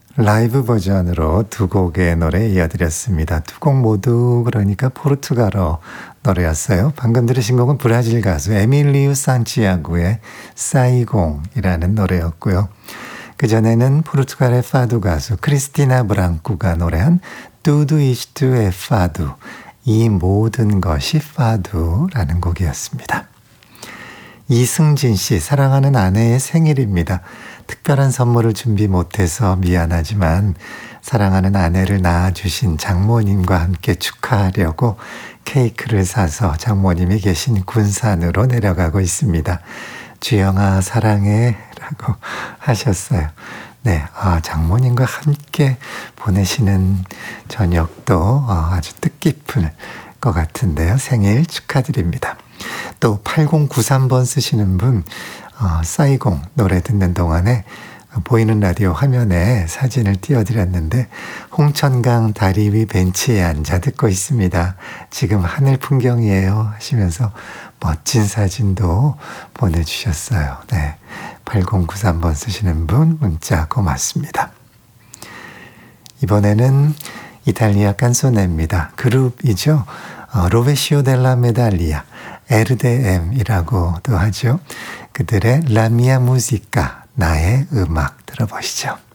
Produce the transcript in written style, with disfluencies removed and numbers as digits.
라이브 버전으로 두 곡의 노래 이어드렸습니다. 두 곡 모두 그러니까 포르투갈어 노래였어요. 방금 들으신 곡은 브라질 가수 에밀리우 산티아고의 사이공이라는 노래였고요. 그전에는 포르투갈의 파두 가수 크리스티나 브랑쿠가 노래한 Tudo isto é fado, 이 모든 것이 파두라는 곡이었습니다. 이승진 씨, 사랑하는 아내의 생일입니다. 특별한 선물을 준비 못해서 미안하지만 사랑하는 아내를 낳아주신 장모님과 함께 축하하려고 케이크를 사서 장모님이 계신 군산으로 내려가고 있습니다. 주영아 사랑해 라고 하셨어요. 네, 장모님과 함께 보내시는 저녁도 아주 뜻깊을 것 같은데요. 생일 축하드립니다. 또 8093번 쓰시는 분 싸이공 노래 듣는 동안에 보이는 라디오 화면에 사진을 띄워드렸는데 홍천강 다리 위 벤치에 앉아 듣고 있습니다. 지금 하늘 풍경이에요 하시면서 멋진 사진도 보내주셨어요. 네, 8093번 쓰시는 분 문자 고맙습니다. 이번에는 이탈리아 깐소네입니다. 그룹이죠. 로베시오 델라 메달리아, RDM이라고도 하죠. 그들의 라미아 무지카, 나의 음악 들어보시죠.